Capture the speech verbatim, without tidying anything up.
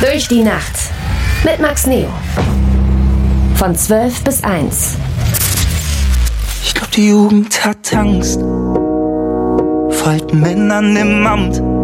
Durch die Nacht mit Max Neo. Von zwölf bis eins. Ich glaub, die Jugend hat Angst vor alten Männern im Amt.